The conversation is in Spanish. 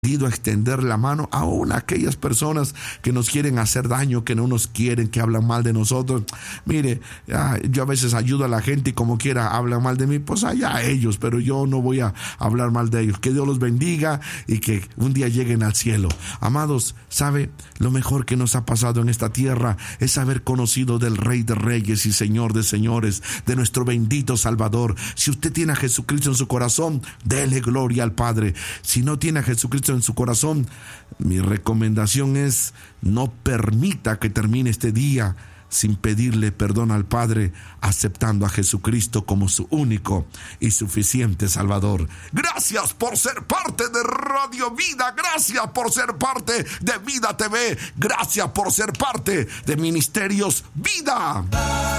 a extender la mano aún a aquellas personas que nos quieren hacer daño, que no nos quieren, que hablan mal de nosotros. Mire, yo a veces ayudo a la gente y como quiera hablan mal de mí, pues allá ellos, pero yo no voy a hablar mal de ellos. Que Dios los bendiga y que un día lleguen al cielo. Amados, ¿sabe? Lo mejor que nos ha pasado en esta tierra es haber conocido del Rey de Reyes y Señor de Señores, de nuestro bendito Salvador. Si usted tiene a Jesucristo en su corazón, dele gloria al Padre. Si no tiene a Jesucristo en su corazón, mi recomendación es: no permita que termine este día sin pedirle perdón al Padre, aceptando a Jesucristo como su único y suficiente Salvador. Gracias por ser parte de Radio Vida. Gracias por ser parte de Vida TV. Gracias por ser parte de Ministerios Vida.